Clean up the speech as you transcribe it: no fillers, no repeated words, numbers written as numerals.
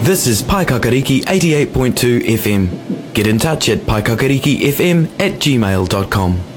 This is Pai Kakariki 88.2 FM. Get in touch at paikakarikifm@gmail.com.